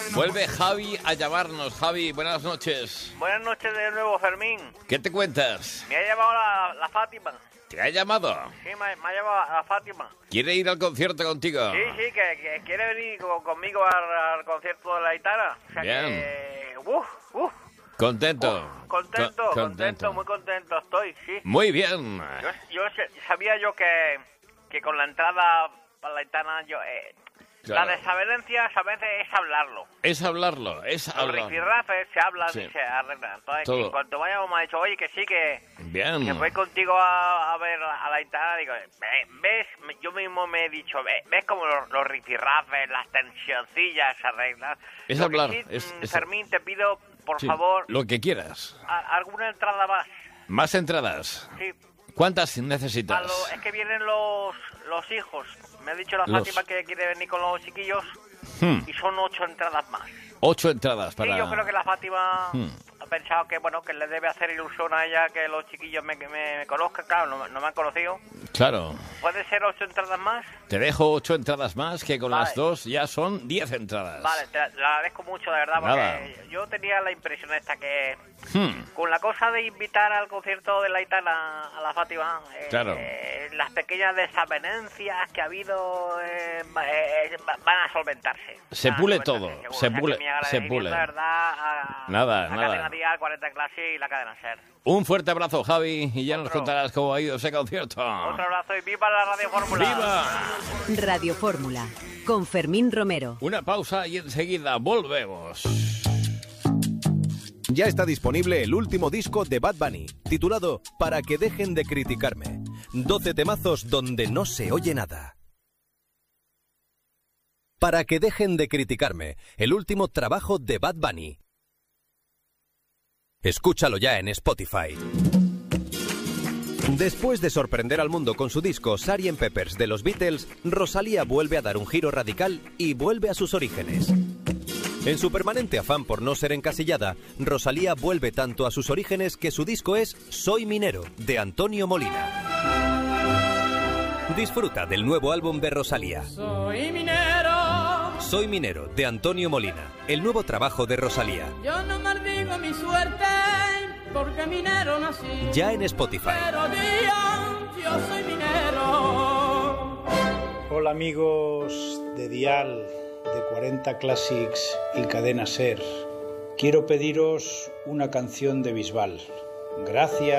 Vuelve Javi a llamarnos. Javi, buenas noches. Buenas noches de nuevo, Fermín. ¿Qué te cuentas? Me ha llamado la Fátima. ¿Te ha llamado? Sí, me ha llamado la Fátima. ¿Quiere ir al concierto contigo? Sí, que quiere venir conmigo al concierto de la Aitana. O sea Bien. que... Contento. Contento, muy contento estoy, sí. Muy bien. Yo sabía que con la entrada para la Aitana, Claro. La desavenencias a veces es hablarlo. Es hablarlo. Los rifirrafes se hablan Sí. y se arreglan. Entonces, Todo. en cuanto vayamos me ha dicho, oye, que sí, que Bien. voy contigo a ver a la Aitana. Digo, ¿ves? Yo mismo me he dicho, ¿ves como los rifirrafes, las tensioncillas se arreglan? Es Lo hablar. que sí, es- Fermín, te pido, por sí, favor, lo que quieras. alguna entrada más. Más entradas. Sí. ¿Cuántas necesitas? Es que vienen los hijos. Me ha dicho la Los- Fátima que quiere venir con los chiquillos y son 8 entradas más. 8 entradas para... Sí, yo creo que la Fátima Hmm. ha pensado que, bueno, que le debe hacer ilusión a ella que los chiquillos me conozcan. Claro, no me han conocido. Claro. ¿Puede ser 8 entradas más? Te dejo 8 entradas más, que con Vale. las dos ya son 10 entradas. Vale, te lo agradezco mucho, de verdad, porque Nada. yo tenía la impresión esta que... Hmm. Con la cosa de invitar al concierto de la Aitana a la Fátima, Claro. las pequeñas desavenencias que ha habido van a solventarse. Se Van a pule solventarse, todo, seguro. se O sea, que pule, mi se agradecimiento, pule. de verdad, a Nada, la nada. cadena Dial, 40 Clase y la cadena SER. Un fuerte abrazo, Javi, y ya nos Otro. contarás cómo ha ido ese concierto. Otro abrazo y viva la Radio Fórmula. ¡Viva! Radio Fórmula, con Fermín Romero. Una pausa y enseguida volvemos. Ya está disponible el último disco de Bad Bunny, titulado Para que dejen de criticarme. 12 temazos donde no se oye nada. Para que dejen de criticarme, el último trabajo de Bad Bunny. Escúchalo ya en Spotify. Después de sorprender al mundo con su disco Sgt. Peppers de los Beatles, Rosalía vuelve a dar un giro radical y vuelve a sus orígenes. En su permanente afán por no ser encasillada, Rosalía vuelve tanto a sus orígenes que su disco es Soy Minero, de Antonio Molina. Disfruta del nuevo álbum de Rosalía. Soy minero, Soy Minero, de Antonio Molina, el nuevo trabajo de Rosalía. yo no maldigo mi suerte, porque minero nací. Ya en Spotify. Pero Dios, yo soy minero. Hola amigos de Dial, de 40 Classics y Cadena SER. Quiero pediros una canción de Bisbal. Gracias.